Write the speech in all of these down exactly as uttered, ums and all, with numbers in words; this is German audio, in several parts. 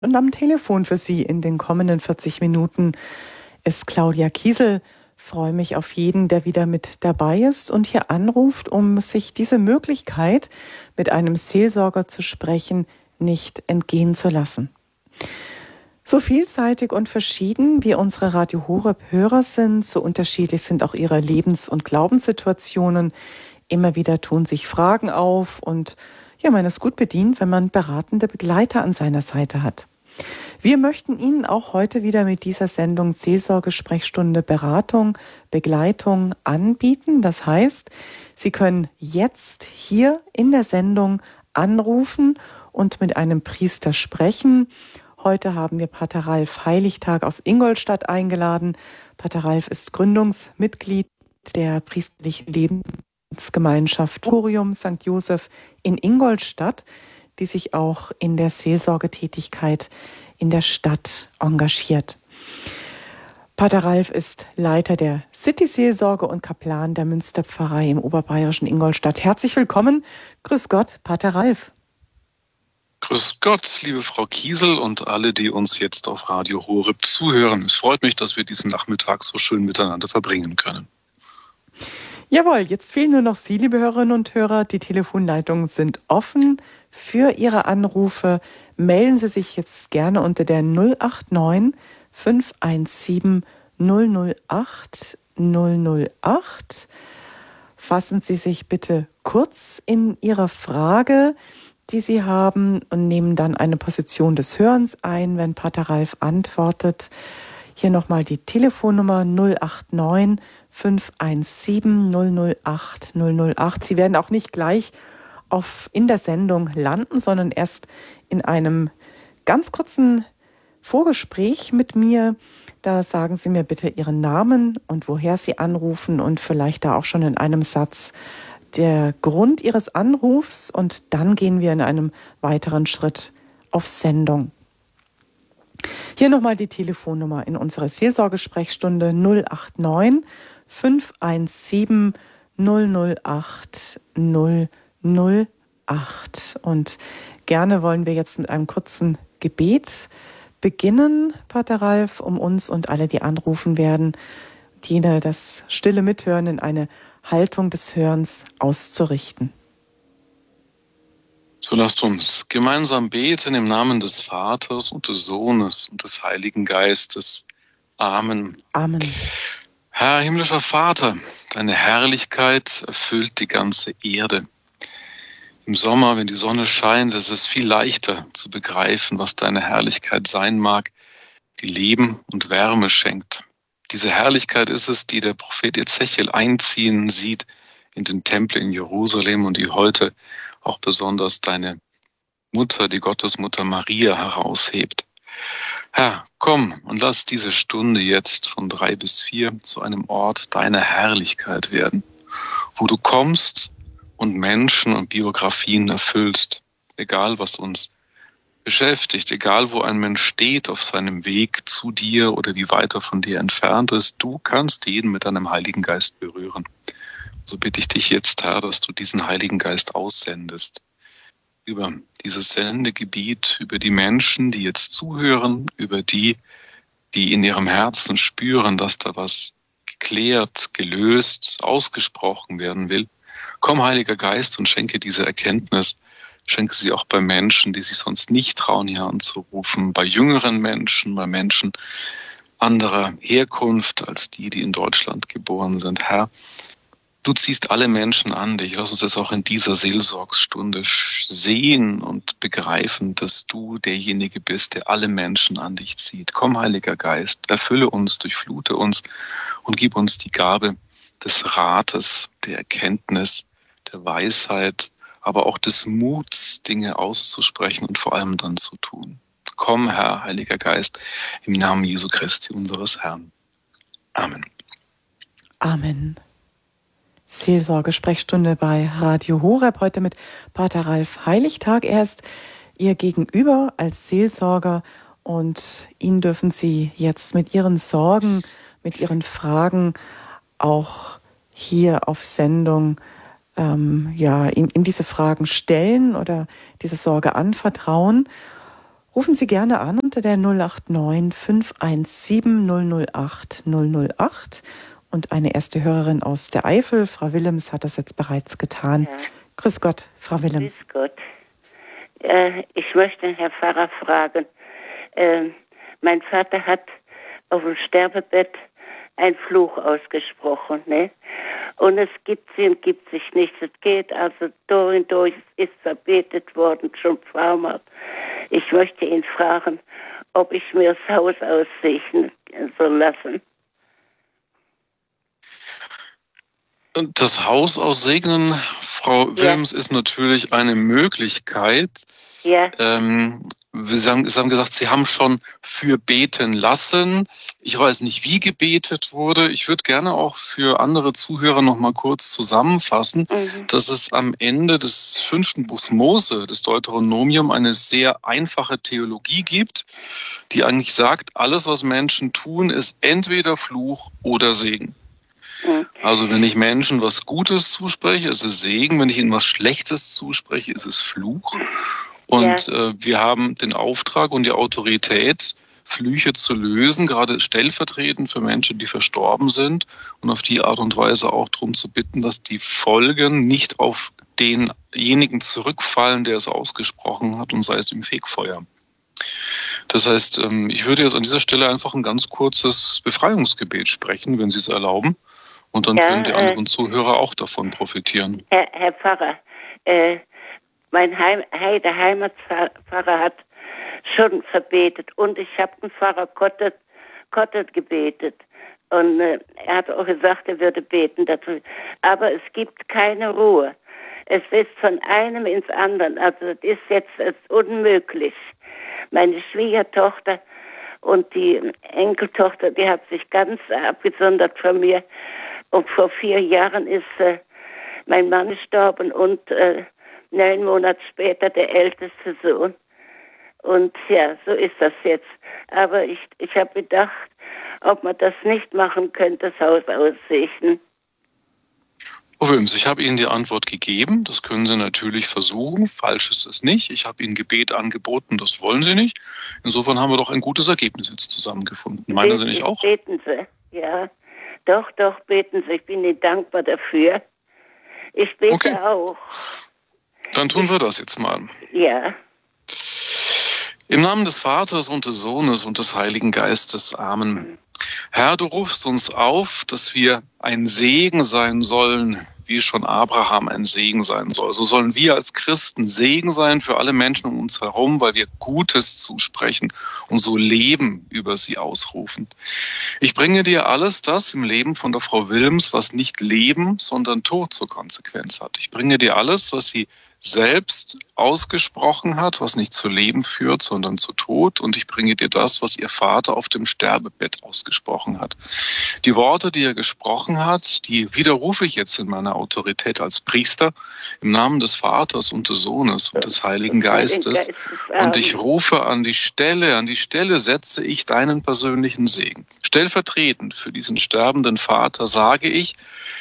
Und am Telefon für Sie in den kommenden vierzig Minuten ist Claudia Kiesel. Freue mich auf jeden, der wieder mit dabei ist und hier anruft, um sich diese Möglichkeit, mit einem Seelsorger zu sprechen, nicht entgehen zu lassen. So vielseitig und verschieden wie unsere Radio Horeb-Hörer sind, so unterschiedlich sind auch ihre Lebens- und Glaubenssituationen. Immer wieder tun sich Fragen auf und ja, man ist gut bedient, wenn man beratende Begleiter an seiner Seite hat. Wir möchten Ihnen auch heute wieder mit dieser Sendung Seelsorge-Sprechstunde Beratung, Begleitung anbieten. Das heißt, Sie können jetzt hier in der Sendung anrufen und mit einem Priester sprechen. Heute haben wir Pater Ralf Heiligtag aus Ingolstadt eingeladen. Pater Ralf ist Gründungsmitglied der priesterlichen Lebensgemeinschaft Thorium Sankt Joseph in Ingolstadt, die sich auch in der Seelsorgetätigkeit in der Stadt engagiert. Pater Ralf ist Leiter der City-Seelsorge und Kaplan der Münsterpfarrei im oberbayerischen Ingolstadt. Herzlich willkommen. Grüß Gott, Pater Ralf. Grüß Gott, liebe Frau Kiesel und alle, die uns jetzt auf Radio Horeb zuhören. Es freut mich, dass wir diesen Nachmittag so schön miteinander verbringen können. Jawohl, jetzt fehlen nur noch Sie, liebe Hörerinnen und Hörer. Die Telefonleitungen sind offen für Ihre Anrufe. Melden Sie sich jetzt gerne unter der null acht neun fünf eins sieben null null acht null null acht. Fassen Sie sich bitte kurz in Ihrer Frage, die Sie haben, und nehmen dann eine Position des Hörens ein, wenn Pater Ralf antwortet. Hier nochmal die Telefonnummer null acht neun fünf eins sieben null null acht null null acht. Sie werden auch nicht gleich auf, in der Sendung landen, sondern erst in einem ganz kurzen Vorgespräch mit mir. Da sagen Sie mir bitte Ihren Namen und woher Sie anrufen und vielleicht da auch schon in einem Satz der Grund Ihres Anrufs, und dann gehen wir in einem weiteren Schritt auf Sendung. Hier nochmal die Telefonnummer in unserer Seelsorgesprechstunde null acht neun fünf eins sieben null null acht null null acht. Und gerne wollen wir jetzt mit einem kurzen Gebet beginnen, Pater Ralf, um uns und alle, die anrufen werden, die das stille Mithören in eine Haltung des Hörens auszurichten. So lasst uns gemeinsam beten im Namen des Vaters und des Sohnes und des Heiligen Geistes. Amen. Amen. Herr himmlischer Vater, deine Herrlichkeit erfüllt die ganze Erde. Im Sommer, wenn die Sonne scheint, ist es viel leichter zu begreifen, was deine Herrlichkeit sein mag, die Leben und Wärme schenkt. Diese Herrlichkeit ist es, die der Prophet Ezechiel einziehen sieht in den Tempel in Jerusalem und die heute auch besonders deine Mutter, die Gottesmutter Maria, heraushebt. Herr, komm und lass diese Stunde jetzt von drei bis vier zu einem Ort deiner Herrlichkeit werden, wo du kommst und Menschen und Biografien erfüllst, egal was uns beschäftigt, egal wo ein Mensch steht auf seinem Weg zu dir oder wie weit er von dir entfernt ist, du kannst jeden mit deinem Heiligen Geist berühren. So bitte ich dich jetzt, Herr, dass du diesen Heiligen Geist aussendest über dieses Sendegebiet, über die Menschen, die jetzt zuhören, über die, die in ihrem Herzen spüren, dass da was geklärt, gelöst, ausgesprochen werden will. Komm, Heiliger Geist, und schenke diese Erkenntnis. Schenke sie auch bei Menschen, die sich sonst nicht trauen, hier anzurufen, bei jüngeren Menschen, bei Menschen anderer Herkunft als die, die in Deutschland geboren sind. Herr, du ziehst alle Menschen an dich. Lass uns das auch in dieser Seelsorgsstunde sehen und begreifen, dass du derjenige bist, der alle Menschen an dich zieht. Komm, Heiliger Geist, erfülle uns, durchflute uns und gib uns die Gabe des Rates, der Erkenntnis, der Weisheit, aber auch des Muts, Dinge auszusprechen und vor allem dann zu tun. Komm, Herr, Heiliger Geist, im Namen Jesu Christi, unseres Herrn. Amen. Amen. Seelsorge-Sprechstunde bei Radio Horeb, heute mit Pater Ralf Heiligtag. Er ist Ihr Gegenüber als Seelsorger und ihn dürfen Sie jetzt mit Ihren Sorgen, mit Ihren Fragen auch hier auf Sendung ähm, ja, ihm, ihm diese Fragen stellen oder diese Sorge anvertrauen. Rufen Sie gerne an unter der null acht neun fünf eins sieben null null acht null null acht. Und eine erste Hörerin aus der Eifel, Frau Willems, hat das jetzt bereits getan. Ja. Grüß Gott, Frau Willems. Grüß Gott. Äh, ich möchte Herrn Pfarrer fragen. Äh, mein Vater hat auf dem Sterbebett einen Fluch ausgesprochen, ne? Und es gibt sie und gibt sich nichts. Es geht also durch und durch, es ist verbetet worden, schon ein paar Mal. Ich möchte ihn fragen, ob ich mir das Haus aussegnen soll lassen. Und das Haus aussegnen, Frau ja. Willems, ist natürlich eine Möglichkeit. Ja. Ähm, Sie haben, Sie haben gesagt, Sie haben schon für beten lassen. Ich weiß nicht, wie gebetet wurde. Ich würde gerne auch für andere Zuhörer noch mal kurz zusammenfassen, mhm. dass es am Ende des fünften Buchs Mose, des Deuteronomium, eine sehr einfache Theologie gibt, die eigentlich sagt, alles, was Menschen tun, ist entweder Fluch oder Segen. Mhm. Also wenn ich Menschen was Gutes zuspreche, ist es Segen. Wenn ich ihnen was Schlechtes zuspreche, ist es Fluch. Und ja. äh, wir haben den Auftrag und die Autorität, Flüche zu lösen, gerade stellvertretend für Menschen, die verstorben sind, und auf die Art und Weise auch darum zu bitten, dass die Folgen nicht auf denjenigen zurückfallen, der es ausgesprochen hat, und sei es im Fegfeuer. Das heißt, ähm, ich würde jetzt an dieser Stelle einfach ein ganz kurzes Befreiungsgebet sprechen, wenn Sie es erlauben. Und dann ja, können die anderen äh, Zuhörer auch davon profitieren. Herr, Herr Pfarrer, äh, Mein Heim, hey, der Heimatpfarrer hat schon verbetet und ich habe den Pfarrer Kottet, Kottet gebetet. Und äh, er hat auch gesagt, er würde beten dazu. Aber es gibt keine Ruhe. Es ist von einem ins andere. Also es ist jetzt es ist unmöglich. Meine Schwiegertochter und die Enkeltochter, die hat sich ganz abgesondert von mir. Und vor vier Jahren ist äh, mein Mann gestorben und äh, neun Monate später der älteste Sohn. Und ja, so ist das jetzt. Aber ich, ich habe gedacht, ob man das nicht machen könnte, das Haus aussegnen. Frau Willems, ich habe Ihnen die Antwort gegeben. Das können Sie natürlich versuchen. Falsch ist es nicht. Ich habe Ihnen Gebet angeboten, das wollen Sie nicht. Insofern haben wir doch ein gutes Ergebnis jetzt zusammengefunden. Meinen beten, Sie nicht auch? Beten Sie, ja. Doch, doch, beten Sie. Ich bin Ihnen dankbar dafür. Ich bete okay. auch. Dann tun wir das jetzt mal. Ja. Im Namen des Vaters und des Sohnes und des Heiligen Geistes. Amen. Herr, du rufst uns auf, dass wir ein Segen sein sollen, wie schon Abraham ein Segen sein soll. So sollen wir als Christen Segen sein für alle Menschen um uns herum, weil wir Gutes zusprechen und so Leben über sie ausrufen. Ich bringe dir alles das im Leben von der Frau Willems, was nicht Leben, sondern Tod zur Konsequenz hat. Ich bringe dir alles, was sie selbst ausgesprochen hat, was nicht zu Leben führt, sondern zu Tod. Und ich bringe dir das, was ihr Vater auf dem Sterbebett ausgesprochen hat. Die Worte, die er gesprochen hat, die widerrufe ich jetzt in meiner Autorität als Priester im Namen des Vaters und des Sohnes und des Heiligen Geistes. Und ich rufe an die Stelle, an die Stelle setze ich deinen persönlichen Segen. Stellvertretend für diesen sterbenden Vater sage ich,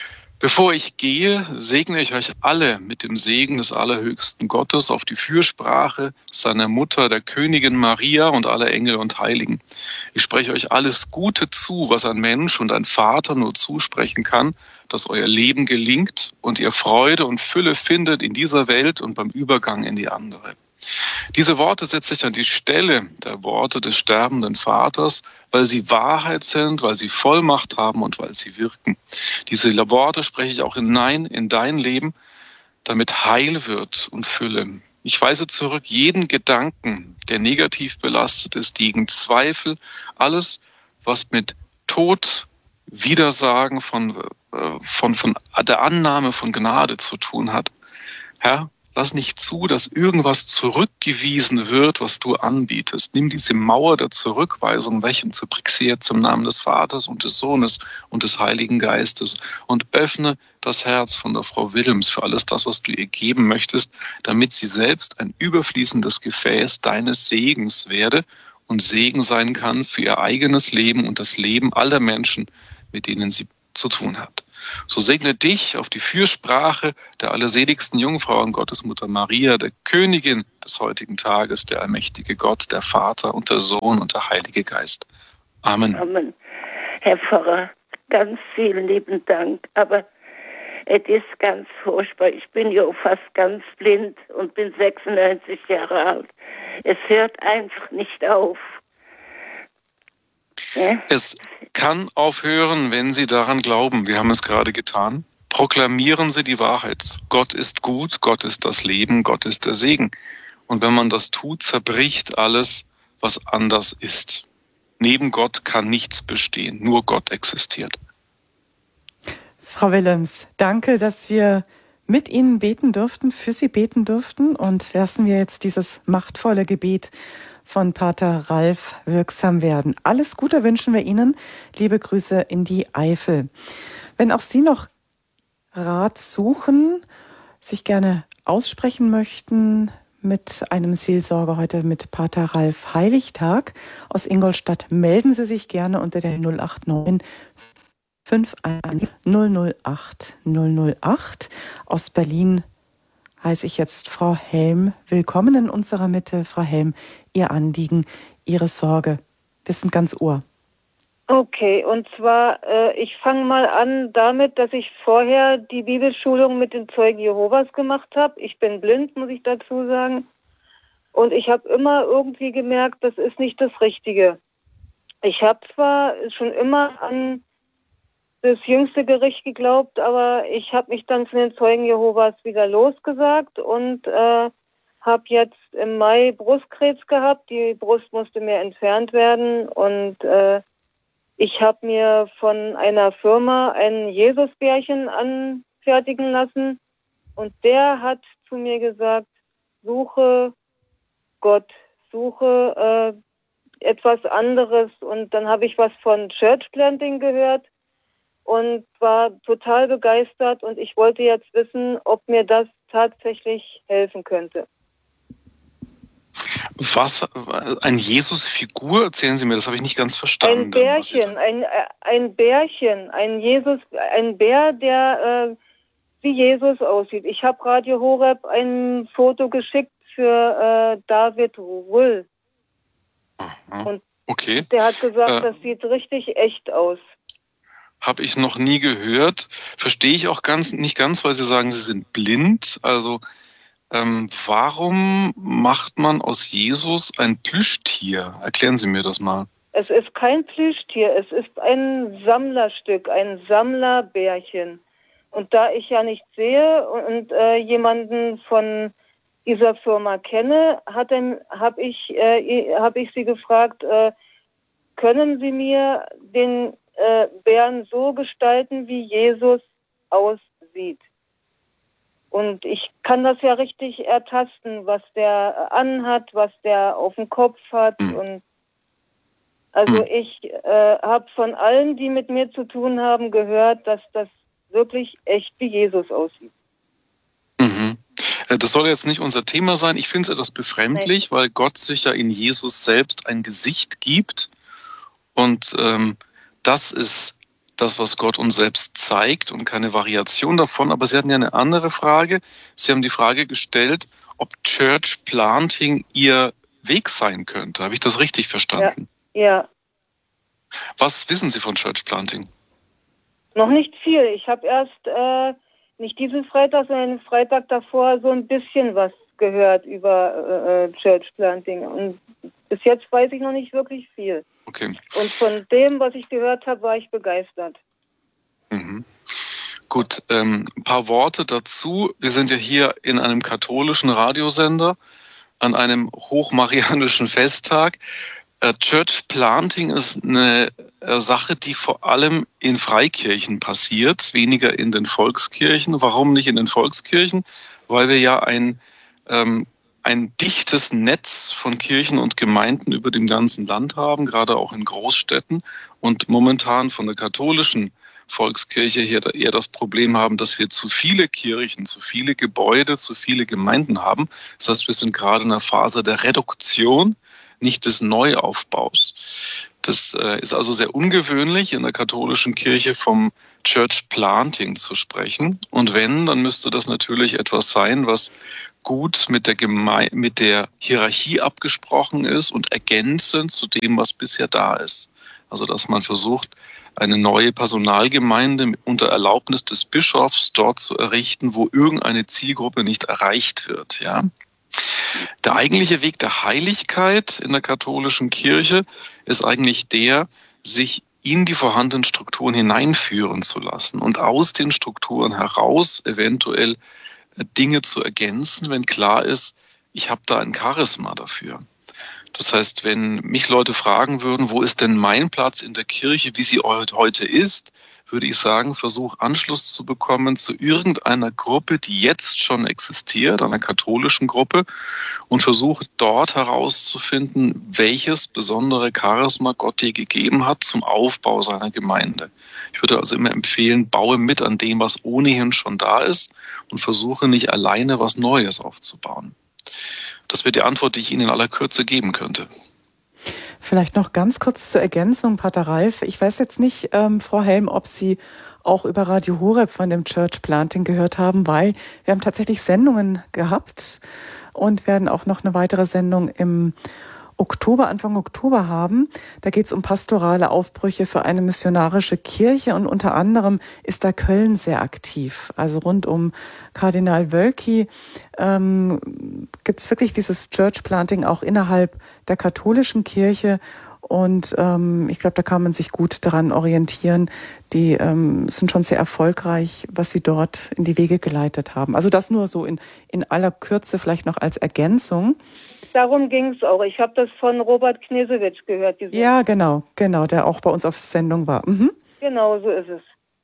bevor ich gehe, segne ich euch alle mit dem Segen des allerhöchsten Gottes auf die Fürsprache seiner Mutter, der Königin Maria und aller Engel und Heiligen. Ich spreche euch alles Gute zu, was ein Mensch und ein Vater nur zusprechen kann, dass euer Leben gelingt und ihr Freude und Fülle findet in dieser Welt und beim Übergang in die andere. Diese Worte setze ich an die Stelle der Worte des sterbenden Vaters, weil sie Wahrheit sind, weil sie Vollmacht haben und weil sie wirken. Diese Worte spreche ich auch hinein in dein Leben, damit Heil wird und Fülle. Ich weise zurück jeden Gedanken, der negativ belastet ist, gegen Zweifel, alles, was mit Tod, Widersagen von, von, von der Annahme von Gnade zu tun hat. Herr, lass nicht zu, dass irgendwas zurückgewiesen wird, was du anbietest. Nimm diese Mauer der Zurückweisung weg und zerbricht sie jetzt im Namen des Vaters und des Sohnes und des Heiligen Geistes und öffne das Herz von der Frau Willems für alles das, was du ihr geben möchtest, damit sie selbst ein überfließendes Gefäß deines Segens werde und Segen sein kann für ihr eigenes Leben und das Leben aller Menschen, mit denen sie zu tun hat. So segne dich auf die Fürsprache der allerseligsten Jungfrau und Gottesmutter Maria, der Königin des heutigen Tages, der allmächtige Gott, der Vater und der Sohn und der Heilige Geist. Amen. Amen. Herr Pfarrer, ganz vielen lieben Dank. Aber es ist ganz furchtbar. Ich bin ja fast ganz blind und bin sechsundneunzig Jahre alt. Es hört einfach nicht auf. Ja? Es kann aufhören, wenn Sie daran glauben. Wir haben es gerade getan. Proklamieren Sie die Wahrheit. Gott ist gut, Gott ist das Leben, Gott ist der Segen. Und wenn man das tut, zerbricht alles, was anders ist. Neben Gott kann nichts bestehen, nur Gott existiert. Frau Willems, danke, dass wir mit Ihnen beten durften, für Sie beten durften, und lassen wir jetzt dieses machtvolle Gebet von Pater Ralf wirksam werden. Alles Gute wünschen wir Ihnen. Liebe Grüße in die Eifel. Wenn auch Sie noch Rat suchen, sich gerne aussprechen möchten mit einem Seelsorger heute mit Pater Ralf Heiligtag aus Ingolstadt, melden Sie sich gerne unter der null acht neun fünf eins null null acht null null acht. Aus Berlin heiße ich jetzt Frau Helm willkommen in unserer Mitte. Frau Helm, Ihr Anliegen, Ihre Sorge. Wir sind ganz Ohr. Okay, und zwar, äh, ich fange mal an damit, dass ich vorher die Bibelschulung mit den Zeugen Jehovas gemacht habe. Ich bin blind, muss ich dazu sagen. Und ich habe immer irgendwie gemerkt, das ist nicht das Richtige. Ich habe zwar schon immer an das jüngste Gericht geglaubt, aber ich habe mich dann von den Zeugen Jehovas wieder losgesagt und äh, habe jetzt im Mai Brustkrebs gehabt. Die Brust musste mir entfernt werden und äh, ich habe mir von einer Firma ein Jesusbärchen anfertigen lassen und der hat zu mir gesagt, suche Gott, suche äh, etwas anderes. Und dann habe ich was von Church Planting gehört und war total begeistert und ich wollte jetzt wissen, ob mir das tatsächlich helfen könnte. Was? Eine Jesus-Figur? Erzählen Sie mir, das habe ich nicht ganz verstanden. Ein Bärchen, ein, ein Bärchen, ein Jesus, ein Bär, der äh, wie Jesus aussieht. Ich habe Radio Horeb ein Foto geschickt für äh, David Rull. Aha. Und okay. Der hat gesagt, äh, das sieht richtig echt aus. Habe ich noch nie gehört. Verstehe ich auch ganz nicht ganz, weil Sie sagen, Sie sind blind. Also ähm, warum macht man aus Jesus ein Plüschtier? Erklären Sie mir das mal. Es ist kein Plüschtier, es ist ein Sammlerstück, ein Sammlerbärchen. Und da ich ja nicht sehe und äh, jemanden von dieser Firma kenne, habe ich, äh, hab ich sie gefragt, äh, können Sie mir den äh, Bären so gestalten, wie Jesus aussieht? Und ich kann das ja richtig ertasten, was der anhat, was der auf dem Kopf hat. Mhm. Und also mhm. ich äh, habe von allen, die mit mir zu tun haben, gehört, dass das wirklich echt wie Jesus aussieht. Mhm. Das soll jetzt nicht unser Thema sein. Ich finde es etwas befremdlich, Nein. weil Gott sich ja in Jesus selbst ein Gesicht gibt. Und ähm, das ist das, was Gott uns selbst zeigt und keine Variation davon. Aber Sie hatten ja eine andere Frage. Sie haben die Frage gestellt, ob Church Planting Ihr Weg sein könnte. Habe ich das richtig verstanden? Ja. ja. Was wissen Sie von Church Planting? Noch nicht viel. Ich habe erst äh, nicht diesen Freitag, sondern den Freitag davor so ein bisschen was gehört über äh, Church Planting. Und bis jetzt weiß ich noch nicht wirklich viel. Okay. Und von dem, was ich gehört habe, war ich begeistert. Mhm. Gut, ähm, ein paar Worte dazu. Wir sind ja hier in einem katholischen Radiosender an einem hochmarianischen Festtag. Äh, Church Planting ist eine äh, Sache, die vor allem in Freikirchen passiert, weniger in den Volkskirchen. Warum nicht in den Volkskirchen? Weil wir ja ein ähm, ein dichtes Netz von Kirchen und Gemeinden über dem ganzen Land haben, gerade auch in Großstädten, und momentan von der katholischen Volkskirche hier eher das Problem haben, dass wir zu viele Kirchen, zu viele Gebäude, zu viele Gemeinden haben. Das heißt, wir sind gerade in einer Phase der Reduktion, nicht des Neuaufbaus. Das äh, ist also sehr ungewöhnlich, in der katholischen Kirche vom Church Planting zu sprechen. Und wenn, dann müsste das natürlich etwas sein, was gut mit der Geme- mit der Hierarchie abgesprochen ist und ergänzend zu dem, was bisher da ist. Also dass man versucht, eine neue Personalgemeinde unter Erlaubnis des Bischofs dort zu errichten, wo irgendeine Zielgruppe nicht erreicht wird. Ja? Der eigentliche Weg der Heiligkeit in der katholischen Kirche ist eigentlich der, sich in die vorhandenen Strukturen hineinführen zu lassen und aus den Strukturen heraus eventuell Dinge zu ergänzen, wenn klar ist, ich habe da ein Charisma dafür. Das heißt, wenn mich Leute fragen würden, wo ist denn mein Platz in der Kirche, wie sie heute ist, würde ich sagen, versuch Anschluss zu bekommen zu irgendeiner Gruppe, die jetzt schon existiert, einer katholischen Gruppe, und versuche dort herauszufinden, welches besondere Charisma Gott dir gegeben hat zum Aufbau seiner Gemeinde. Ich würde also immer empfehlen, baue mit an dem, was ohnehin schon da ist und versuche nicht alleine was Neues aufzubauen. Das wäre die Antwort, die ich Ihnen in aller Kürze geben könnte. Vielleicht noch ganz kurz zur Ergänzung, Pater Ralf. Ich weiß jetzt nicht, ähm, Frau Helm, ob Sie auch über Radio Horeb von dem Church Planting gehört haben, weil wir haben tatsächlich Sendungen gehabt und werden auch noch eine weitere Sendung im Oktober, Anfang Oktober haben. Da geht es um pastorale Aufbrüche für eine missionarische Kirche und unter anderem ist da Köln sehr aktiv. Also rund um Kardinal Wölki ähm, gibt es wirklich dieses Church Planting auch innerhalb der katholischen Kirche und ähm, ich glaube, da kann man sich gut daran orientieren. Die ähm, sind schon sehr erfolgreich, was sie dort in die Wege geleitet haben. Also das nur so in, in aller Kürze vielleicht noch als Ergänzung. Darum ging es auch. Ich habe das von Robert Knesewitsch gehört. Ja, genau, genau, der auch bei uns auf Sendung war. Mhm. Genau, so ist es.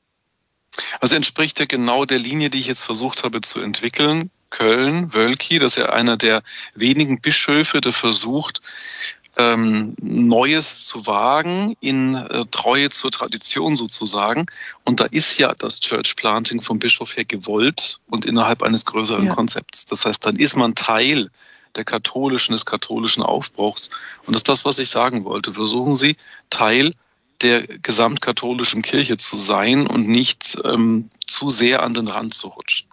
Also entspricht ja genau der Linie, die ich jetzt versucht habe zu entwickeln. Köln, Wölki, das ist ja einer der wenigen Bischöfe, der versucht, ähm, Neues zu wagen, in äh, Treue zur Tradition sozusagen. Und da ist ja das Church Planting vom Bischof her gewollt und innerhalb eines größeren ja. Konzepts. Das heißt, dann ist man Teil der katholischen, des katholischen Aufbruchs. Und das ist das, was ich sagen wollte. Versuchen Sie, Teil der gesamtkatholischen Kirche zu sein und nicht ähm, zu sehr an den Rand zu rutschen.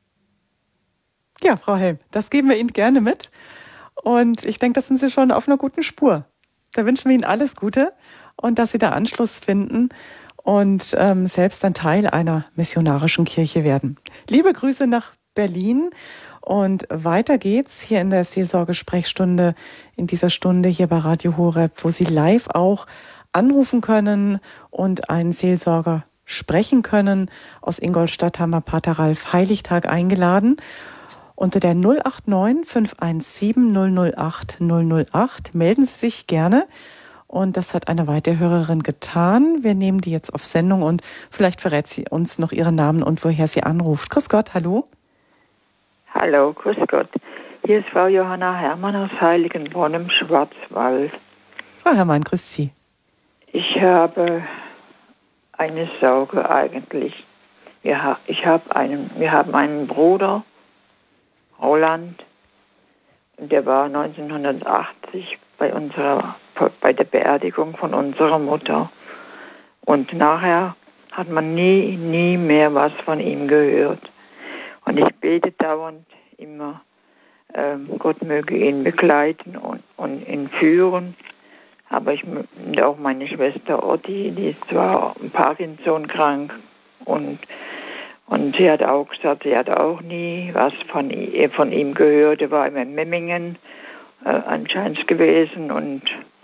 Ja, Frau Helm, das geben wir Ihnen gerne mit. Und ich denke, da sind Sie schon auf einer guten Spur. Da wünschen wir Ihnen alles Gute und dass Sie da Anschluss finden und ähm, selbst ein Teil einer missionarischen Kirche werden. Liebe Grüße nach Berlin. Und weiter geht's hier in der Seelsorgesprechstunde, in dieser Stunde hier bei Radio Horeb, wo Sie live auch anrufen können und einen Seelsorger sprechen können. Aus Ingolstadt haben wir Pater Ralf Heiligtag eingeladen. Unter der null acht neun, fünf eins sieben, null null acht, null null acht melden Sie sich gerne. Und das hat eine weitere Hörerin getan. Wir nehmen die jetzt auf Sendung und vielleicht verrät sie uns noch ihren Namen und woher sie anruft. Grüß Gott, hallo. Hallo, grüß Gott. Hier ist Frau Johanna Hermann aus Heiligenbronn im Schwarzwald. Frau Hermann, grüß Sie. Ich habe eine Sorge eigentlich. Wir, ha- ich hab einen, wir haben einen Bruder, Roland, der war neunzehnhundertachtzig bei, unserer, bei der Beerdigung von unserer Mutter. Und nachher hat man nie, nie mehr was von ihm gehört. Und ich bete dauernd immer, ähm, Gott möge ihn begleiten und, und ihn führen. Aber ich auch meine Schwester Otti, die ist zwar Parkinson krank und, und sie hat auch gesagt, sie hat auch nie was von, von ihm gehört. Er war immer in Memmingen äh, anscheinend gewesen und,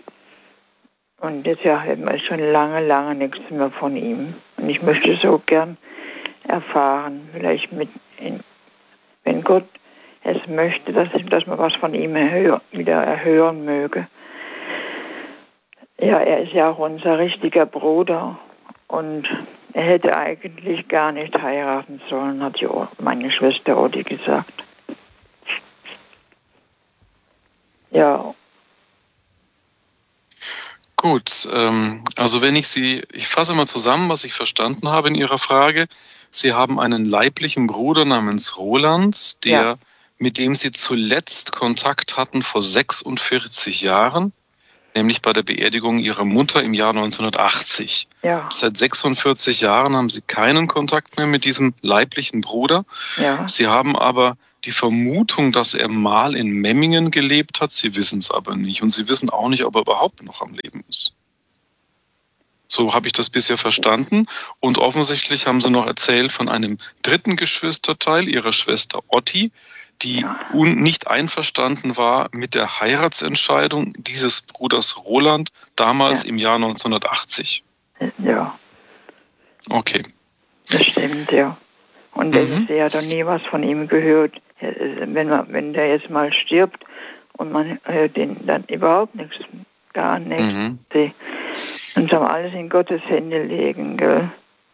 und jetzt ja, hat man schon lange, lange nichts mehr von ihm. Und ich möchte so gern erfahren, vielleicht mit, in, wenn Gott es möchte, dass, dass man was von ihm erhör, wieder erhören möge. Ja, er ist ja auch unser richtiger Bruder und er hätte eigentlich gar nicht heiraten sollen, hat ja meine Schwester Otti gesagt. Ja. Gut, ähm, also wenn ich Sie, ich fasse mal zusammen, was ich verstanden habe in Ihrer Frage. Sie haben einen leiblichen Bruder namens Roland, der, ja. mit dem Sie zuletzt Kontakt hatten vor sechsundvierzig Jahren. nämlich bei der Beerdigung ihrer Mutter im Jahr neunzehnhundertachtzig. Ja. Seit sechsundvierzig Jahren haben Sie keinen Kontakt mehr mit diesem leiblichen Bruder. Ja. Sie haben aber die Vermutung, dass er mal in Memmingen gelebt hat. Sie wissen es aber nicht. Und Sie wissen auch nicht, ob er überhaupt noch am Leben ist. So habe ich das bisher verstanden. Und offensichtlich haben Sie noch erzählt von einem dritten Geschwisterteil, Ihrer Schwester Otti, die un- nicht einverstanden war mit der Heiratsentscheidung dieses Bruders Roland, damals Ja. im Jahr neunzehnhundertachtzig. Ja, Okay. das stimmt, ja. Und Mhm. sie hat doch nie was von ihm gehört. Wenn, man, wenn der jetzt mal stirbt und man hört den dann überhaupt nichts, gar nichts. Mhm. Sie uns haben alles in Gottes Hände legen, gell?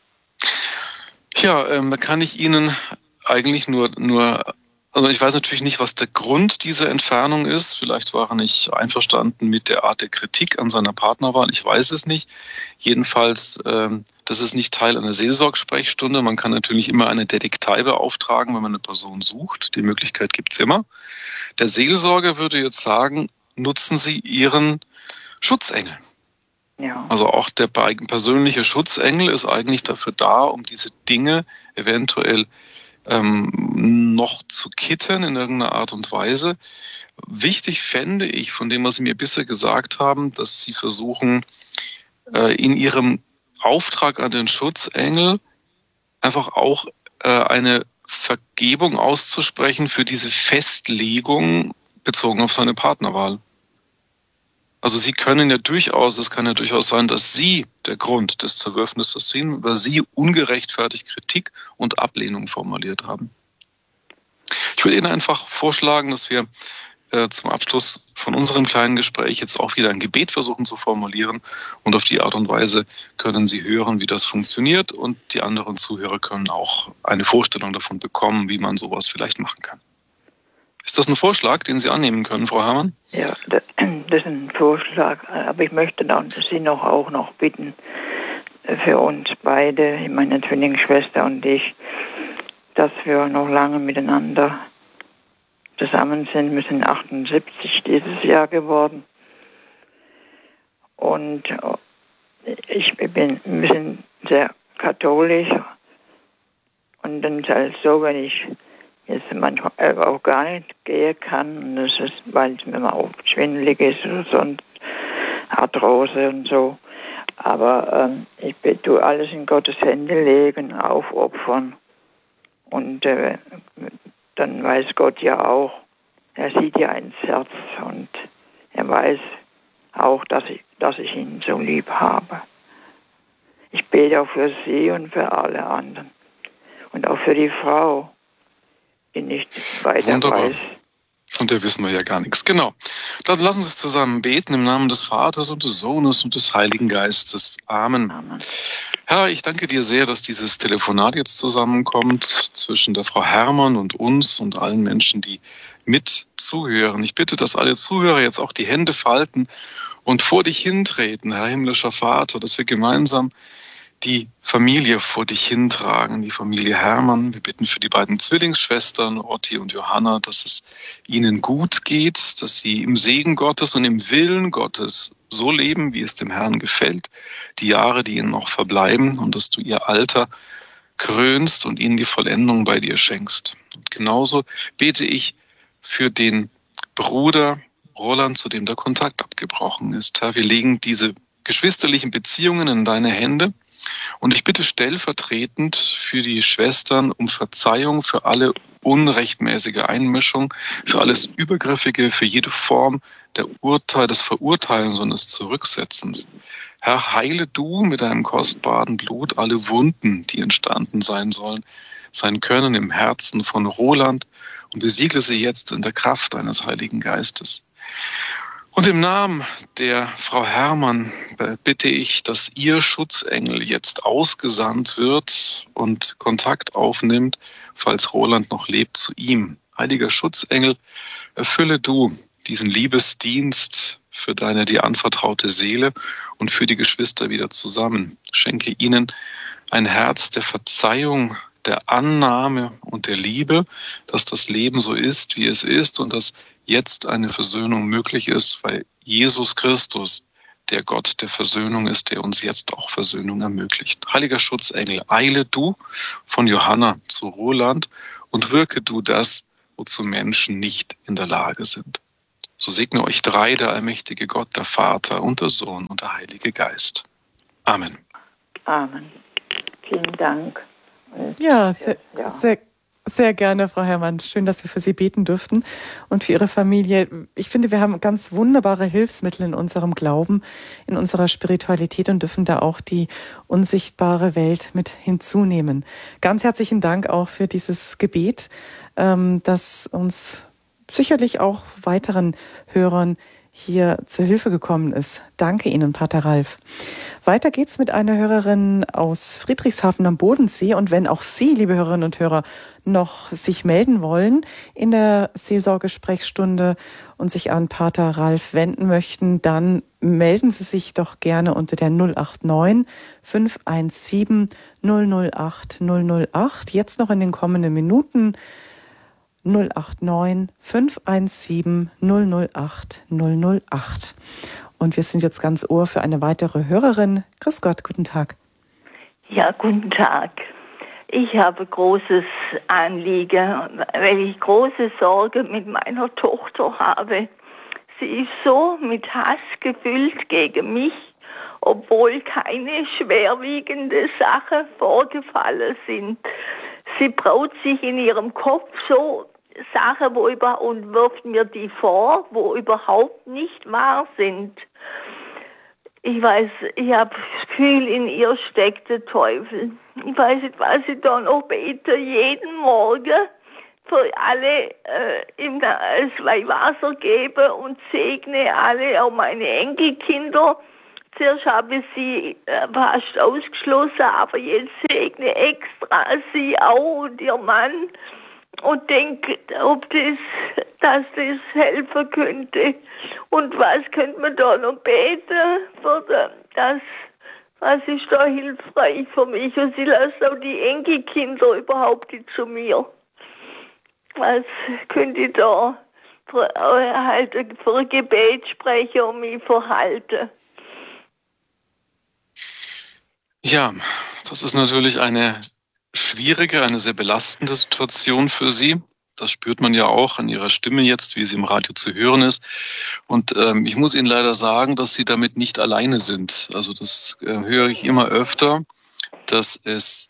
Ja, ähm, da kann ich Ihnen eigentlich nur, nur, also ich weiß natürlich nicht, was der Grund dieser Entfernung ist. Vielleicht war er nicht einverstanden mit der Art der Kritik an seiner Partnerwahl. Ich weiß es nicht. Jedenfalls, ähm, das ist nicht Teil einer Seelsorgsprechstunde. Man kann natürlich immer eine Detektei beauftragen, wenn man eine Person sucht. Die Möglichkeit gibt's immer. Der Seelsorger würde jetzt sagen, nutzen Sie Ihren Schutzengel. Ja. Also auch der persönliche Schutzengel ist eigentlich dafür da, um diese Dinge eventuell ähm, noch zu kitten in irgendeiner Art und Weise. Wichtig fände ich, von dem, was Sie mir bisher gesagt haben, dass Sie versuchen, äh, in Ihrem Auftrag an den Schutzengel einfach auch äh, eine Vergebung auszusprechen für diese Festlegung bezogen auf seine Partnerwahl. Also Sie können ja durchaus, es kann ja durchaus sein, dass Sie der Grund des Zerwürfnisses sind, weil Sie ungerechtfertigt Kritik und Ablehnung formuliert haben. Ich würde Ihnen einfach vorschlagen, dass wir äh, zum Abschluss von unserem kleinen Gespräch jetzt auch wieder ein Gebet versuchen zu formulieren und auf die Art und Weise können Sie hören, wie das funktioniert und die anderen Zuhörer können auch eine Vorstellung davon bekommen, wie man sowas vielleicht machen kann. Ist das ein Vorschlag, den Sie annehmen können, Frau Herrmann? Ja, das, das ist ein Vorschlag. Aber ich möchte dann Sie noch auch noch bitten, für uns beide, meine Zwillingsschwester und ich, dass wir noch lange miteinander zusammen sind. Wir sind achtundsiebzig dieses Jahr geworden. Und ich bin, wir sind sehr katholisch. Und dann ist es so, wenn ich jetzt manchmal auch gar nicht gehen kann. Und das ist, weil es mir mal auch schwindelig ist oder sonst Arthrose und so. Aber ähm, ich tue alles in Gottes Hände legen, aufopfern. Und äh, dann weiß Gott ja auch, er sieht ja ins Herz und er weiß auch, dass ich, dass ich ihn so lieb habe. Ich bete auch für Sie und für alle anderen. Und auch für die Frau, die nicht weiter Wunderbar. weiß. Und da wissen wir ja gar nichts. Genau. Dann lassen Sie uns zusammen beten im Namen des Vaters und des Sohnes und des Heiligen Geistes. Amen. Amen. Herr, ich danke dir sehr, dass dieses Telefonat jetzt zusammenkommt zwischen der Frau Herrmann und uns und allen Menschen, die mit zuhören. Ich bitte, dass alle Zuhörer jetzt auch die Hände falten und vor dich hintreten, Herr himmlischer Vater, dass wir gemeinsam die Familie vor dich hintragen, die Familie Herrmann. Wir bitten für die beiden Zwillingsschwestern, Otti und Johanna, dass es ihnen gut geht, dass sie im Segen Gottes und im Willen Gottes so leben, wie es dem Herrn gefällt, die Jahre, die ihnen noch verbleiben, und dass du ihr Alter krönst und ihnen die Vollendung bei dir schenkst. Und genauso bete ich für den Bruder Roland, zu dem der Kontakt abgebrochen ist. Herr, wir legen diese geschwisterlichen Beziehungen in deine Hände. Und ich bitte stellvertretend für die Schwestern um Verzeihung für alle unrechtmäßige Einmischung, für alles Übergriffige, für jede Form der Urteil, des Verurteilens und des Zurücksetzens. Herr, heile du mit deinem kostbaren Blut alle Wunden, die entstanden sein sollen, sein können im Herzen von Roland, und besiegle sie jetzt in der Kraft deines Heiligen Geistes. Und im Namen der Frau Herrmann bitte ich, dass ihr Schutzengel jetzt ausgesandt wird und Kontakt aufnimmt, falls Roland noch lebt, zu ihm. Heiliger Schutzengel, erfülle du diesen Liebesdienst für deine dir anvertraute Seele und für die Geschwister wieder zusammen. Schenke ihnen ein Herz der Verzeihung, der Annahme und der Liebe, dass das Leben so ist, wie es ist und dass jetzt eine Versöhnung möglich ist, weil Jesus Christus der Gott der Versöhnung ist, der uns jetzt auch Versöhnung ermöglicht. Heiliger Schutzengel, eile du von Johanna zu Roland und wirke du das, wozu Menschen nicht in der Lage sind. So segne euch drei, der allmächtige Gott, der Vater und der Sohn und der Heilige Geist. Amen. Amen. Vielen Dank. Und Ja, sehr, ja. sehr, sehr gerne, Frau Herrmann. Schön, dass wir für Sie beten durften und für Ihre Familie. Ich finde, wir haben ganz wunderbare Hilfsmittel in unserem Glauben, in unserer Spiritualität und dürfen da auch die unsichtbare Welt mit hinzunehmen. Ganz herzlichen Dank auch für dieses Gebet, das uns sicherlich auch weiteren Hörern hier zur Hilfe gekommen ist. Danke Ihnen, Pater Ralf. Weiter geht's mit einer Hörerin aus Friedrichshafen am Bodensee. Und wenn auch Sie, liebe Hörerinnen und Hörer, noch sich melden wollen in der Seelsorgesprechstunde und sich an Pater Ralf wenden möchten, dann melden Sie sich doch gerne unter der null acht neun, fünf eins sieben, null null acht, null null acht. Jetzt noch in den kommenden Minuten null acht neun, fünf eins sieben, null null acht, null null acht. Und wir sind jetzt ganz Ohr für eine weitere Hörerin. Grüß Gott, guten Tag. Ja, guten Tag. Ich habe großes Anliegen, weil ich große Sorge mit meiner Tochter habe. Sie ist so mit Hass gefüllt gegen mich, obwohl keine schwerwiegende Sachen vorgefallen sind. Sie braut sich in ihrem Kopf so Sachen, wo über und wirft mir die vor, wo überhaupt nicht wahr sind. Ich weiß, ich habe das Gefühl, in ihr steckt der Teufel. Ich weiß nicht, was ich da noch bete, jeden Morgen für alle äh, ihm das Weihwasser gebe und segne alle, auch meine Enkelkinder. Zuerst habe ich sie äh, fast ausgeschlossen, aber jetzt segne extra sie auch und ihr Mann und denke, ob das, dass das helfen könnte. Und was könnte man da noch beten? Für das, was ist da hilfreich für mich? Und sie lassen auch die Enkelkinder überhaupt nicht zu mir. Was könnte ich da für, halt, für ein Gebet sprechen und mich verhalten? Ja, das ist natürlich eine schwierige, eine sehr belastende Situation für Sie. Das spürt man ja auch an Ihrer Stimme jetzt, wie sie im Radio zu hören ist. Und ähm, ich muss Ihnen leider sagen, dass Sie damit nicht alleine sind. Also das äh, höre ich immer öfter, dass es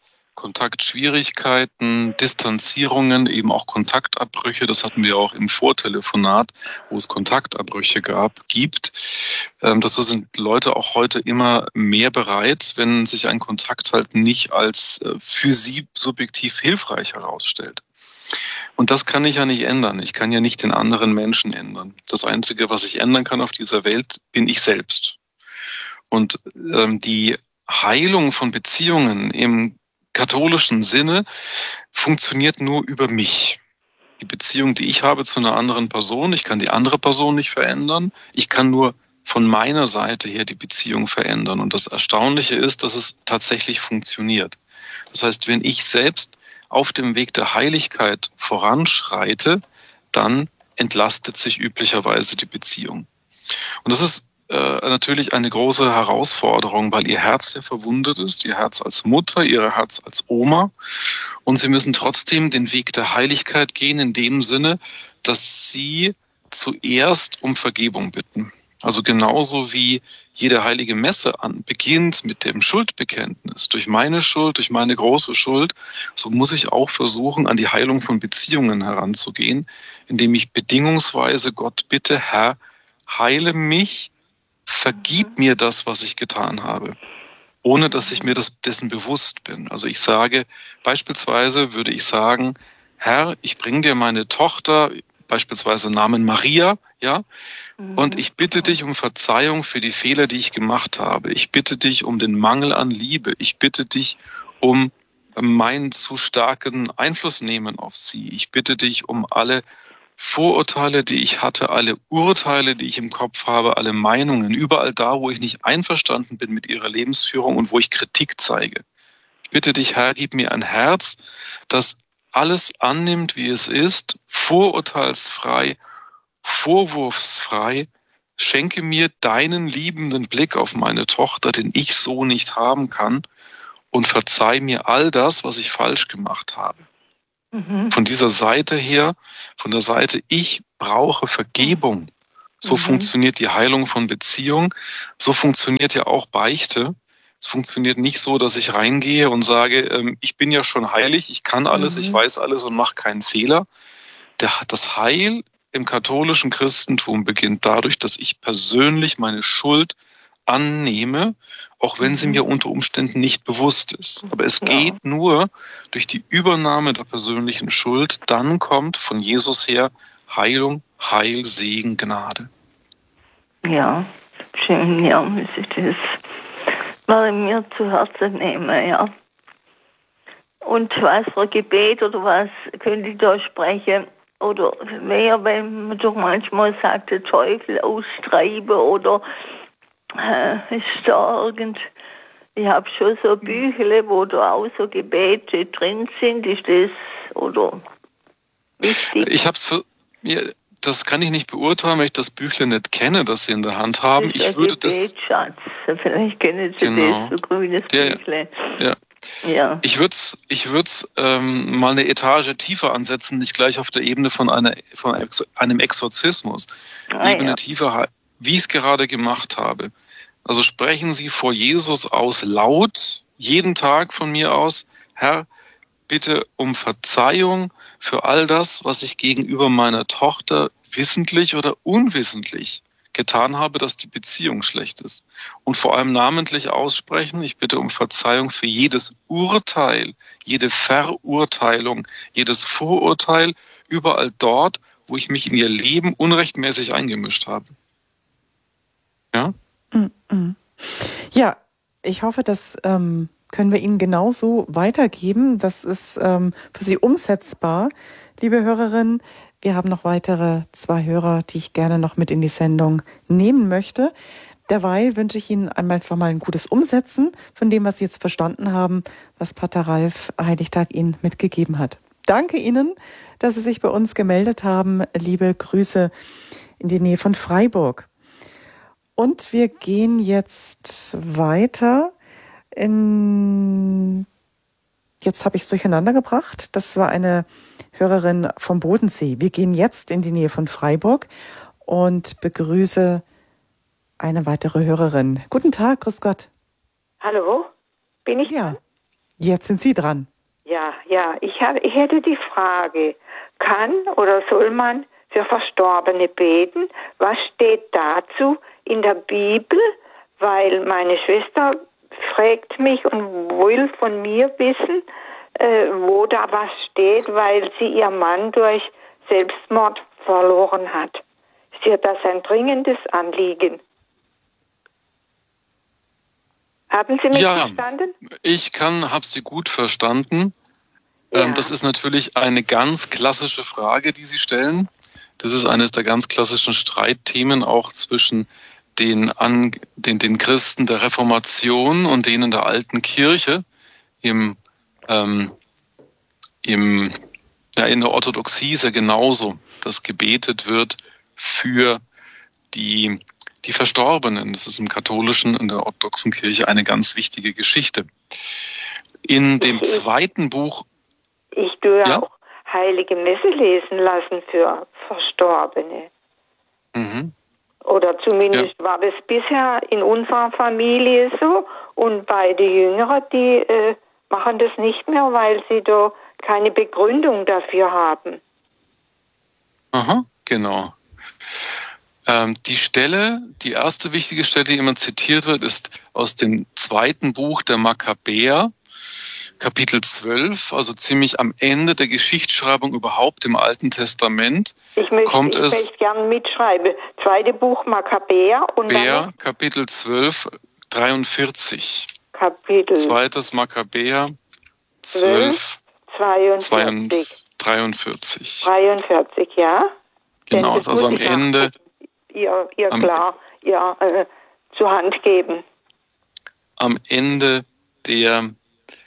Kontaktschwierigkeiten, Distanzierungen, eben auch Kontaktabbrüche, das hatten wir auch im Vortelefonat, wo es Kontaktabbrüche gab, gibt. Ähm, dazu sind Leute auch heute immer mehr bereit, wenn sich ein Kontakt halt nicht als äh, für sie subjektiv hilfreich herausstellt. Und das kann ich ja nicht ändern. Ich kann ja nicht den anderen Menschen ändern. Das Einzige, was ich ändern kann auf dieser Welt, bin ich selbst. Und ähm, die Heilung von Beziehungen im katholischen Sinne funktioniert nur über mich. Die Beziehung, die ich habe zu einer anderen Person, ich kann die andere Person nicht verändern. Ich kann nur von meiner Seite her die Beziehung verändern. Und das Erstaunliche ist, dass es tatsächlich funktioniert. Das heißt, wenn ich selbst auf dem Weg der Heiligkeit voranschreite, dann entlastet sich üblicherweise die Beziehung. Und das ist äh, natürlich eine große Herausforderung, weil ihr Herz ja verwundet ist, ihr Herz als Mutter, ihr Herz als Oma. Und sie müssen trotzdem den Weg der Heiligkeit gehen, in dem Sinne, dass sie zuerst um Vergebung bitten. Also genauso wie jede heilige Messe an beginnt mit dem Schuldbekenntnis. Durch meine Schuld, durch meine große Schuld, so muss ich auch versuchen, an die Heilung von Beziehungen heranzugehen, indem ich bedingungsweise Gott bitte, Herr, heile mich, vergib mir das, was ich getan habe, ohne dass ich mir das, dessen bewusst bin. Also ich sage, beispielsweise würde ich sagen, Herr, ich bringe dir meine Tochter, beispielsweise Namen Maria, ja, und ich bitte dich um Verzeihung für die Fehler, die ich gemacht habe. Ich bitte dich um den Mangel an Liebe. Ich bitte dich um meinen zu starken Einfluss nehmen auf sie. Ich bitte dich um alle Vorurteile, die ich hatte, alle Urteile, die ich im Kopf habe, alle Meinungen, überall da, wo ich nicht einverstanden bin mit ihrer Lebensführung und wo ich Kritik zeige. Ich bitte dich, Herr, gib mir ein Herz, das alles annimmt, wie es ist, vorurteilsfrei, vorwurfsfrei. Schenke mir deinen liebenden Blick auf meine Tochter, den ich so nicht haben kann, und verzeih mir all das, was ich falsch gemacht habe. Mhm. Von dieser Seite her, von der Seite, ich brauche Vergebung. So mhm. funktioniert die Heilung von Beziehung. So funktioniert ja auch Beichte. Es funktioniert nicht so, dass ich reingehe und sage, ähm, ich bin ja schon heilig, ich kann alles, mhm. ich weiß alles und mache keinen Fehler. Der, das Heil im katholischen Christentum beginnt dadurch, dass ich persönlich meine Schuld annehme, auch wenn mhm. sie mir unter Umständen nicht bewusst ist. Aber es ja. geht nur durch die Übernahme der persönlichen Schuld, dann kommt von Jesus her Heilung, Heil, Segen, Gnade. Ja, schön, ja, muss ich das mal mir zu Herzen nehmen, ja. Und was für Gebet oder was könnte ich da sprechen? Oder mehr, wenn man doch manchmal sagt, der Teufel austreiben oder äh, ist da irgend... Ich habe schon so Büchle, wo da auch so Gebete drin sind. Ist das oder wichtig? Ich habe es für... Ja, das kann ich nicht beurteilen, weil ich das Büchle nicht kenne, das Sie in der Hand haben. Das ist ich würde Gebetsschatz. Das vielleicht kennen Sie genau. das, so grünes Der, Büchle. Ja. Ja. Ich würde es ich würd's, ähm, mal eine Etage tiefer ansetzen, nicht gleich auf der Ebene von, einer, von einem Exorzismus. Ah, Ebene ja. tiefer, wie ich es gerade gemacht habe. Also sprechen Sie vor Jesus aus laut, jeden Tag von mir aus, Herr, bitte um Verzeihung für all das, was ich gegenüber meiner Tochter wissentlich oder unwissentlich getan habe, dass die Beziehung schlecht ist. Und vor allem namentlich aussprechen, ich bitte um Verzeihung für jedes Urteil, jede Verurteilung, jedes Vorurteil, überall dort, wo ich mich in ihr Leben unrechtmäßig eingemischt habe. Ja? Ja, ich hoffe, das ähm, können wir Ihnen genauso weitergeben. Das ist ähm, für Sie umsetzbar, liebe Hörerinnen. Wir haben noch weitere zwei Hörer, die ich gerne noch mit in die Sendung nehmen möchte. Derweil wünsche ich Ihnen einmal einfach mal ein gutes Umsetzen von dem, was Sie jetzt verstanden haben, was Pater Ralf Heiligtag Ihnen mitgegeben hat. Danke Ihnen, dass Sie sich bei uns gemeldet haben. Liebe Grüße in die Nähe von Freiburg. Und wir gehen jetzt weiter in... Jetzt habe ich es durcheinander gebracht. Das war eine Hörerin vom Bodensee. Wir gehen jetzt in die Nähe von Freiburg und begrüße eine weitere Hörerin. Guten Tag, grüß Gott. Hallo, bin ich? Ja, jetzt sind Sie dran. Ja, ja, ich, hab, ich hätte die Frage, kann oder soll man für Verstorbene beten? Was steht dazu in der Bibel? Weil meine Schwester fragt mich und will von mir wissen, äh, wo da was steht, weil sie ihr Mann durch Selbstmord verloren hat. Ist ihr das ein dringendes Anliegen? Haben Sie mich ja, verstanden? Ich kann, habe Sie gut verstanden. Ja. Ähm, das ist natürlich eine ganz klassische Frage, die Sie stellen. Das ist eines der ganz klassischen Streitthemen auch zwischen den, An, den, den Christen der Reformation und denen der alten Kirche. Im, ähm, im, ja, in der Orthodoxie ist ja genauso, dass gebetet wird für die, die Verstorbenen. Das ist im katholischen und der orthodoxen Kirche eine ganz wichtige Geschichte. In dem ich, zweiten Buch... Ich tue ja auch Heilige Messe lesen lassen für Verstorbene. Mhm. Oder zumindest ja. war das bisher in unserer Familie so. Und beide Jüngere, die äh, machen das nicht mehr, weil sie da keine Begründung dafür haben. Aha, genau. Ähm, die Stelle, die erste wichtige Stelle, die immer zitiert wird, ist aus dem zweiten Buch der Makkabäer, Kapitel zwölf, also ziemlich am Ende der Geschichtsschreibung überhaupt im Alten Testament. Ich möchte, kommt ich es möchte gerne mitschreiben. Zweite Buch Makkabäer und Bär, dann Kapitel zwölf, dreiundvierzig. Kapitel Zweites Makkabäer zwölf, zweiundvierzig. dreiundvierzig. dreiundvierzig, ja. Genau, das also am Ende. Ihr, ihr klar, ihr äh, zur Hand geben. Am Ende der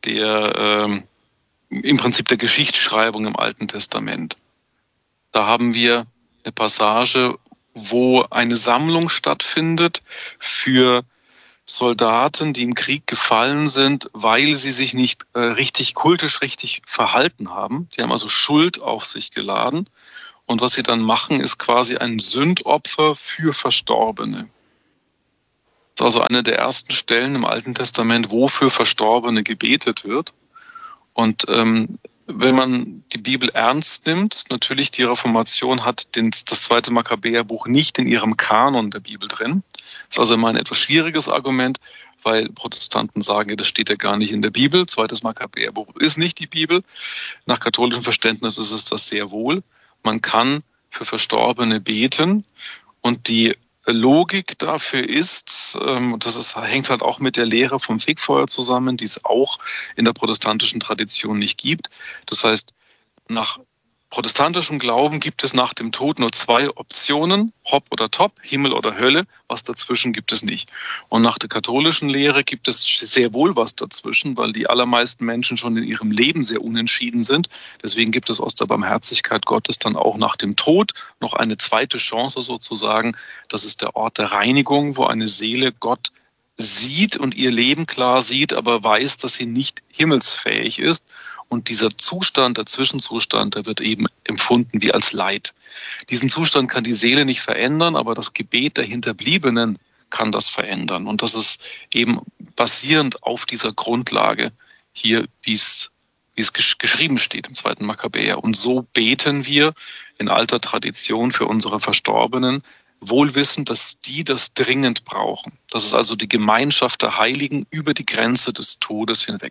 der ähm, im Prinzip der Geschichtsschreibung im Alten Testament. Da haben wir eine Passage, wo eine Sammlung stattfindet für Soldaten, die im Krieg gefallen sind, weil sie sich nicht äh, richtig kultisch richtig verhalten haben. Die haben also Schuld auf sich geladen. Und was sie dann machen, ist quasi ein Sündopfer für Verstorbene. Das ist also eine der ersten Stellen im Alten Testament, wo für Verstorbene gebetet wird. Und ähm, wenn man die Bibel ernst nimmt, natürlich die Reformation hat den, das zweite Makkabäerbuch nicht in ihrem Kanon der Bibel drin. Das ist also immer ein etwas schwieriges Argument, weil Protestanten sagen, das steht ja gar nicht in der Bibel. Zweites Makkabäerbuch ist nicht die Bibel. Nach katholischem Verständnis ist es das sehr wohl. Man kann für Verstorbene beten und die Logik dafür ist, ähm, das ist, hängt halt auch mit der Lehre vom Fegfeuer zusammen, die es auch in der protestantischen Tradition nicht gibt. Das heißt, nach protestantischem Glauben gibt es nach dem Tod nur zwei Optionen, Hop oder Top, Himmel oder Hölle. Was dazwischen gibt es nicht. Und nach der katholischen Lehre gibt es sehr wohl was dazwischen, weil die allermeisten Menschen schon in ihrem Leben sehr unentschieden sind. Deswegen gibt es aus der Barmherzigkeit Gottes dann auch nach dem Tod noch eine zweite Chance sozusagen. Das ist der Ort der Reinigung, wo eine Seele Gott sieht und ihr Leben klar sieht, aber weiß, dass sie nicht himmelsfähig ist. Und dieser Zustand, der Zwischenzustand, der wird eben empfunden wie als Leid. Diesen Zustand kann die Seele nicht verändern, aber das Gebet der Hinterbliebenen kann das verändern. Und das ist eben basierend auf dieser Grundlage hier, wie es, wie es gesch- geschrieben steht im zweiten Makkabäer. Und so beten wir in alter Tradition für unsere Verstorbenen, wohl wissend, dass die das dringend brauchen. Das ist also die Gemeinschaft der Heiligen über die Grenze des Todes hinweg.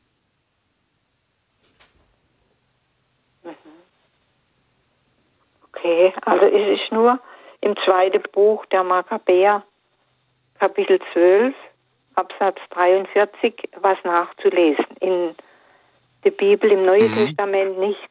Okay, also es ist nur im zweiten Buch der Makkabäer, Kapitel zwölf, Absatz dreiundvierzig, was nachzulesen. In der Bibel, im Neuen mhm. Testament nichts.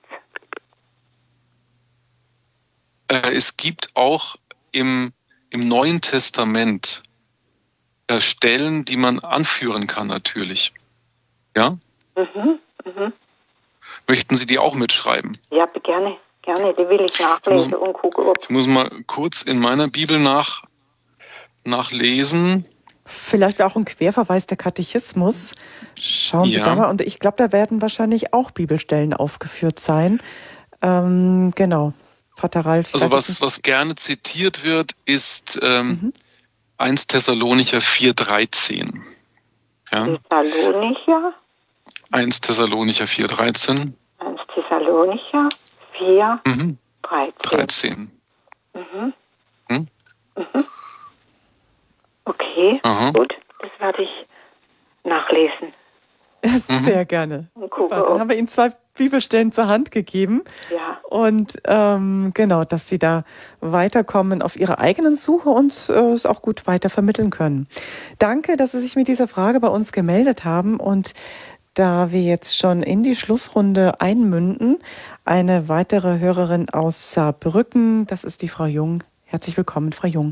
Äh, es gibt auch im, im Neuen Testament äh, Stellen, die man anführen kann natürlich. Ja? Mhm, mhm. Möchten Sie die auch mitschreiben? Ja, gerne. Gerne, die will ich nachlesen ich muss, und gucken, ob... Ich muss mal kurz in meiner Bibel nach, nachlesen. Vielleicht auch ein Querverweis der Katechismus. Schauen Sie ja. da mal. Und ich glaube, da werden wahrscheinlich auch Bibelstellen aufgeführt sein. Ähm, genau. Vater Ralf. Also was, was gerne zitiert wird, ist ähm, mhm. erster Thessalonicher vier dreizehn. Ja? Thessalonicher? erster Thessalonicher vier dreizehn. erster Thessalonicher vier, mhm. dreizehn. dreizehn. Mhm. Hm? Mhm. Okay, Aha. gut. Das werde ich nachlesen. Sehr mhm. gerne. Super, dann haben wir Ihnen zwei Bibelstellen zur Hand gegeben. Ja. Und ähm, genau, dass Sie da weiterkommen auf Ihrer eigenen Suche und äh, es auch gut weiter vermitteln können. Danke, dass Sie sich mit dieser Frage bei uns gemeldet haben. Und da wir jetzt schon in die Schlussrunde einmünden, eine weitere Hörerin aus Saarbrücken, das ist die Frau Jung. Herzlich willkommen, Frau Jung.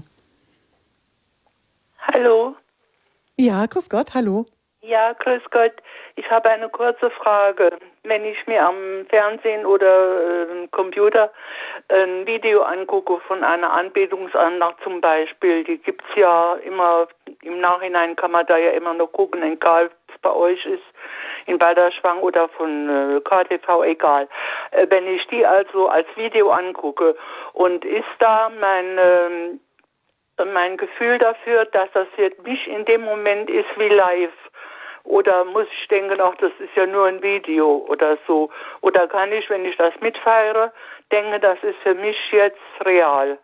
Hallo. Ja, grüß Gott, hallo. Ja, grüß Gott. Ich habe eine kurze Frage. Wenn ich mir am Fernsehen oder äh, Computer ein Video angucke von einer Anbetungsandacht zum Beispiel, die gibt's ja immer, im Nachhinein kann man da ja immer noch gucken, egal was bei euch ist, in Balderschwang oder von äh, K T V, egal. Äh, wenn ich die also als Video angucke und ist da mein, äh, mein Gefühl dafür, dass das für mich in dem Moment ist wie live, oder muss ich denken, ach, das ist ja nur ein Video oder so. Oder kann ich, wenn ich das mitfeiere, denken, das ist für mich jetzt real?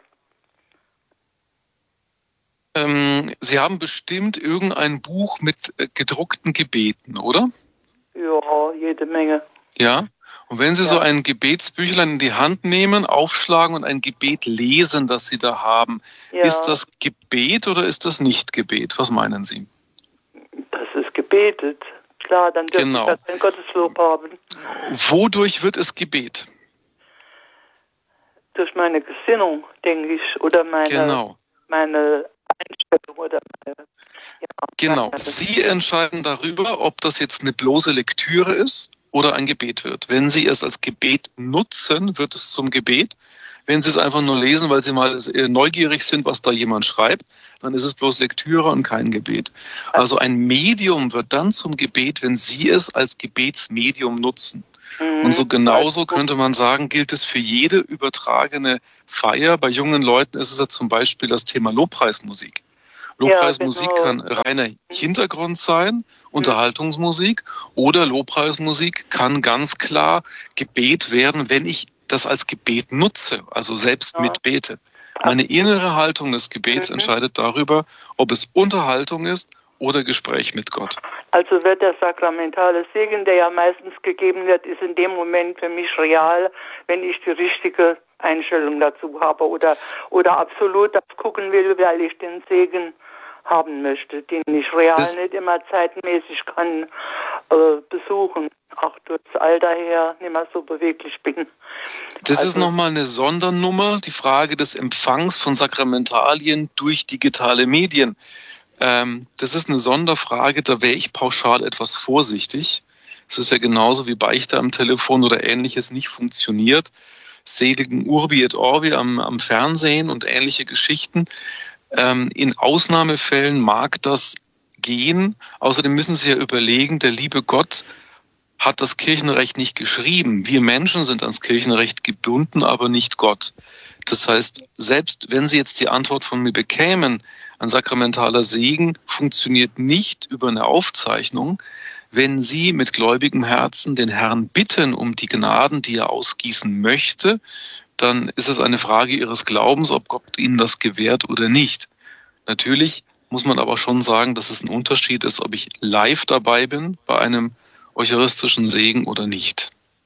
Ähm, Sie haben bestimmt irgendein Buch mit äh, gedruckten Gebeten, oder? Ja, jede Menge. Ja? Und wenn Sie ja. so ein Gebetsbüchlein in die Hand nehmen, aufschlagen und ein Gebet lesen, das Sie da haben, ja. ist das Gebet oder ist das nicht Gebet? Was meinen Sie? Das ist gebetet. Klar, dann dürfen genau. wir ein Gotteslob haben. Wodurch wird es Gebet? Durch meine Gesinnung, denke ich, oder meine, genau. meine Einstellung oder meine, ja. Genau, Sie entscheiden darüber, ob das jetzt eine bloße Lektüre ist oder ein Gebet wird. Wenn Sie es als Gebet nutzen, wird es zum Gebet. Wenn Sie es einfach nur lesen, weil Sie mal neugierig sind, was da jemand schreibt, dann ist es bloß Lektüre und kein Gebet. Also ein Medium wird dann zum Gebet, wenn Sie es als Gebetsmedium nutzen. Mhm. Und so genauso könnte man sagen, gilt es für jede übertragene Feier. Bei jungen Leuten ist es ja zum Beispiel das Thema Lobpreismusik. Lobpreismusik ja, genau. kann reiner Hintergrund sein, Unterhaltungsmusik, oder Lobpreismusik kann ganz klar Gebet werden, wenn ich das als Gebet nutze, also selbst ja. mitbete. Meine innere Haltung des Gebets mhm. entscheidet darüber, ob es Unterhaltung ist oder Gespräch mit Gott. Also wird der sakramentale Segen, der ja meistens gegeben wird, ist in dem Moment für mich real, wenn ich die richtige Einstellung dazu habe oder, oder absolut das gucken will, weil ich den Segen haben möchte, den ich real das nicht immer zeitmäßig kann äh, besuchen, auch durchs Alter her nicht mehr so beweglich bin. Das also, ist nochmal eine Sondernummer, die Frage des Empfangs von Sakramentalien durch digitale Medien. Ähm, das ist eine Sonderfrage, da wäre ich pauschal etwas vorsichtig. Es ist ja genauso wie Beichte am Telefon oder Ähnliches nicht funktioniert. Seligen Urbi et Orbi am, am Fernsehen und ähnliche Geschichten. Ähm, in Ausnahmefällen mag das gehen. Außerdem müssen Sie ja überlegen, der liebe Gott hat das Kirchenrecht nicht geschrieben. Wir Menschen sind ans Kirchenrecht gebunden, aber nicht Gott. Das heißt, selbst wenn Sie jetzt die Antwort von mir bekämen, ein sakramentaler Segen funktioniert nicht über eine Aufzeichnung. Wenn Sie mit gläubigem Herzen den Herrn bitten um die Gnaden, die er ausgießen möchte, dann ist es eine Frage Ihres Glaubens, ob Gott Ihnen das gewährt oder nicht. Natürlich muss man aber schon sagen, dass es ein Unterschied ist, ob ich live dabei bin bei einem eucharistischen Segen oder nicht.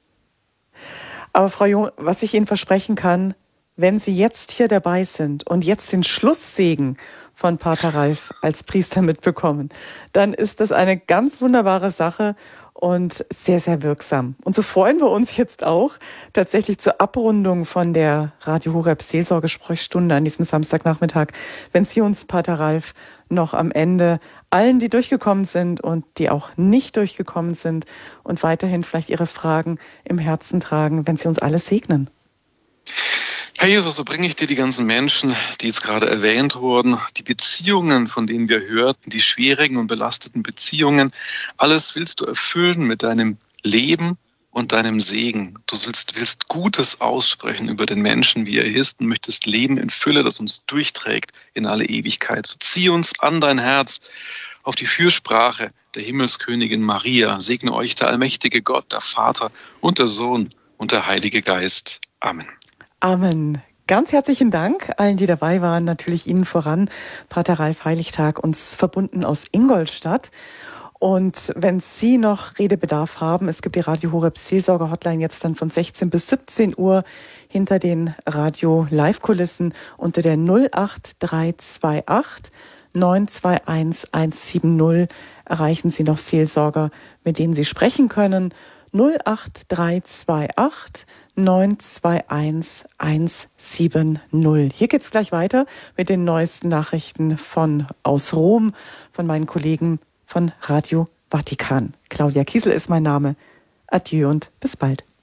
Aber Frau Jung, was ich Ihnen versprechen kann, wenn Sie jetzt hier dabei sind und jetzt den Schlusssegen von Pater Ralf als Priester mitbekommen, dann ist das eine ganz wunderbare Sache und sehr, sehr wirksam. Und so freuen wir uns jetzt auch tatsächlich zur Abrundung von der Radio Horeb Seelsorgesprechstunde an diesem Samstagnachmittag, wenn Sie uns, Pater Ralf, noch am Ende allen, die durchgekommen sind und die auch nicht durchgekommen sind und weiterhin vielleicht ihre Fragen im Herzen tragen, wenn Sie uns alle segnen. Herr Jesus, so bringe ich dir die ganzen Menschen, die jetzt gerade erwähnt wurden, die Beziehungen, von denen wir hörten, die schwierigen und belasteten Beziehungen. Alles willst du erfüllen mit deinem Leben und deinem Segen. Du willst, willst Gutes aussprechen über den Menschen, wie er ist, und möchtest Leben in Fülle, das uns durchträgt in alle Ewigkeit. So zieh uns an dein Herz auf die Fürsprache der Himmelskönigin Maria. Segne euch der allmächtige Gott, der Vater und der Sohn und der Heilige Geist. Amen. Amen. Ganz herzlichen Dank allen, die dabei waren, natürlich Ihnen voran, Pater Ralf Heiligtag, uns verbunden aus Ingolstadt. Und wenn Sie noch Redebedarf haben, es gibt die Radio Horeb Seelsorger Hotline jetzt dann von sechzehn bis siebzehn Uhr hinter den Radio-Live-Kulissen unter der null acht drei zwei acht neun zwei eins eins sieben null erreichen Sie noch Seelsorger, mit denen Sie sprechen können. null acht drei zwei acht neun zwei eins eins sieben null. Hier geht's gleich weiter mit den neuesten Nachrichten von aus Rom, von meinen Kollegen von Radio Vatikan. Claudia Kiesel ist mein Name. Adieu und bis bald.